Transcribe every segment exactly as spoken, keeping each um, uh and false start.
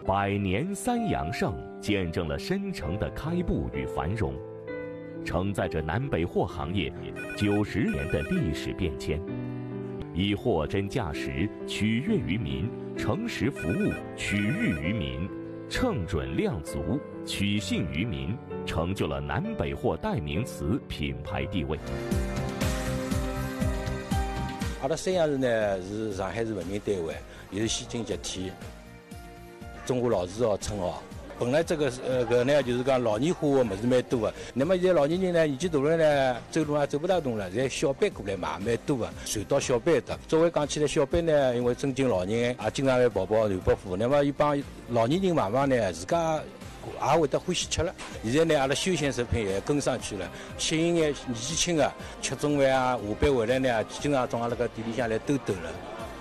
百年三阳盛见证了申城的开埠与繁荣，承载着南北货行业九十年的历史变迁，以货真价实取悦于民，诚实服务取誉于民，称准量足取信于民，成就了南北货代名词品牌地位。 阿拉三阳市呢是上海市文明单位，也是先进集体。中华老字号称号，本来这个呃个呢就是讲老年化的物事蛮多的。那么现在老年人呢年纪大了呢，走路也走不大动了，现在小班过来买蛮多的，传到小班的。作为讲起来，小班呢，因为尊敬老人，也经常来跑跑南北货。那么一帮老年人买买呢，自家也会得欢喜吃了。现在呢，阿拉休闲食品也跟上去了，吸引眼年纪轻的吃中饭啊，下班回来呢，经常到阿拉个店里向来兜兜了。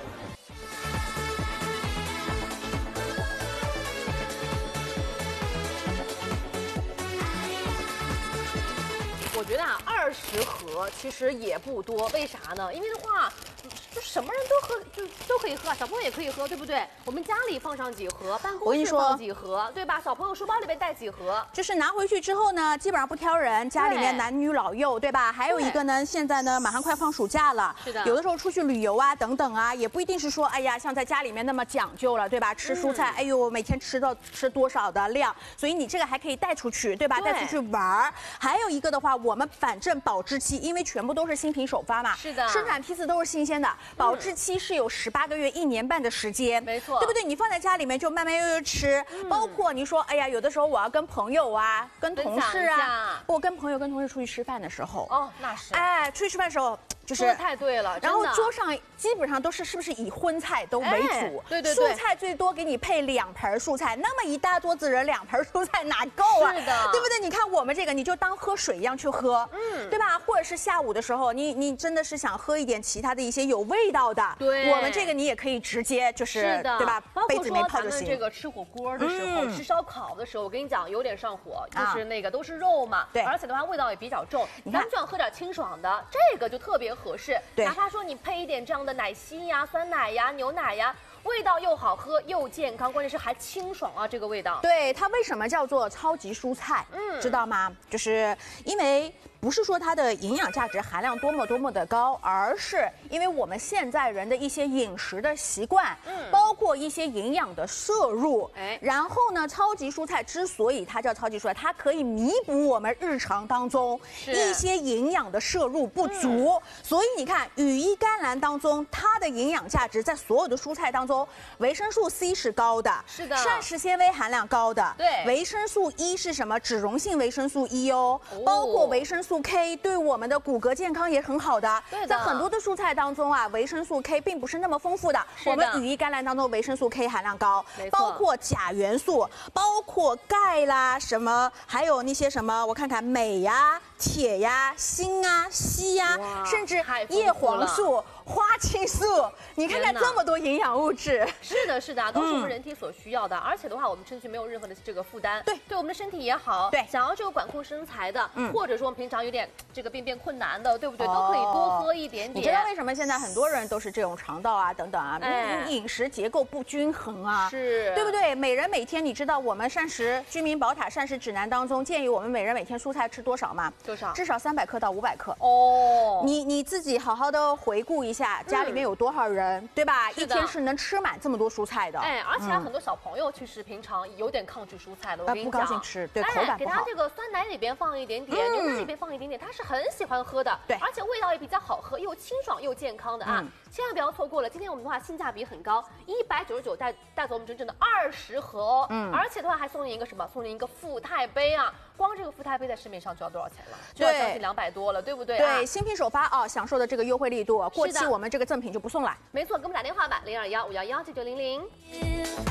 我觉得啊，二十盒其实也不多，为啥呢？因为的话，就什么人都喝，就都可以喝，小朋友也可以喝，对不对？我们家里放上几盒，办公室放几盒，对吧？小朋友书包里面带几盒， 就是拿回去之后呢，基本上不挑人，家里面男女老幼，对吧？还有一个呢，现在呢马上快放暑假了， 是的， 有的时候出去旅游啊等等啊，也不一定是说，哎呀，像在家里面那么讲究了，对吧？吃蔬菜，嗯、哎呦，每天吃到吃多少的量，所以你这个还可以带出去，对吧？带出去玩儿。还有一个的话，我们反正保质期，因为全部都是新品首发嘛， 是的， 生产批次都是新鲜的，保质期是有十八个月、一年半的时间， 没错， 对不对？你放在家里面就慢慢悠悠吃，嗯、包括你说，哎呀，有的时候我要跟朋友啊、跟同事啊，我跟朋友、跟同事出去吃饭的时候， 哦，那是， 哎，出去吃饭的时候。就是说的太对了， 然后桌上基本上都是是不是以荤菜都为主？哎、 对对对， 蔬菜最多给你配两盆蔬菜，那么一大桌子人两盆蔬菜哪够啊？ 是的， 对不对？你看我们这个，你就当喝水一样去喝，嗯，对吧？或者是下午的时候，你你真的是想喝一点其他的一些有味道的， 对， 我们这个你也可以直接就是， 是的， 对吧？ 包括说咱们行这个吃火锅的时候、嗯、吃烧烤的时候，我跟你讲有点上火，就是那个都是肉嘛， 对、 啊，而且的话味道也比较重，咱们就想喝点清爽的，这个就特别合适， 对。 哪怕说你配一点这样的奶昔呀、酸奶呀、牛奶呀，味道又好喝又健康，关键是还清爽啊！这个味道。 对，它为什么叫做超级蔬菜？嗯，知道吗？就是因为不是说它的营养价值含量多么多么的高，而是因为我们现在人的一些饮食的习惯，嗯，包括一些营养的摄入，哎，然后呢，超级蔬菜之所以它叫超级蔬菜，它可以弥补我们日常当中一些营养的摄入不足，嗯、所以你看。羽衣甘蓝当中，它的营养价值在所有的蔬菜当中，维生素 C 是高的， 是的， 膳食纤维含量高的， 对， 维生素 E 是什么？脂溶性维生素 E 哦，哦包括维生素 K 对我们的骨骼健康也很好的。 对的， 在很多的蔬菜当中啊，维生素 K 并不是那么丰富的。 是的， 我们羽衣甘蓝当中维生素 K 含量高，包括钾元素，包括钙啦，什么还有那些什么，我看看镁呀、铁呀、锌啊、硒呀，甚至叶黄。黄素、花青素，你看看这么多营养物质， 是的，是的，都是我们人体所需要的。嗯、而且的话，我们吃进去没有任何的这个负担， 对， 对我们的身体也好。 对， 想要这个管控身材的，嗯、或者说我们平常有点这个便便困难的，对不对？ 哦、 都可以多喝一点点。 你知道为什么现在很多人都是这种肠道啊等等啊，哎、饮食结构不均衡啊， 是， 对不对？每人每天，你知道我们膳食居民宝塔膳食指南当中建议我们每人每天蔬菜吃多少吗？ 多少？ 至少三百克到五百克。 哦， 你你自己好好的回顾一下。家里面有多少人，嗯、对吧？一天是能吃满这么多蔬菜的。 哎，而且很多小朋友其实平常有点抗拒蔬菜的，我跟你讲， 不高兴吃，对，口感不好。 给他这个酸奶里边放一点点，牛奶里边放一点点，他是很喜欢喝的。 对， 而且味道也比较好喝，又清爽又健康的啊！千万不要错过了，今天我们的话性价比很高，一百九十九带带走我们整整的二十盒哦。嗯，而且的话还送你一个什么？送你一个富太杯啊！光这个富太杯在市面上就要多少钱了？就要将近两百多了，对不对？ 对，新品首发啊，享受的这个优惠力度，过期我们这个赠品就不送了。 没错，给我们打电话吧，零二幺五幺幺九九零零。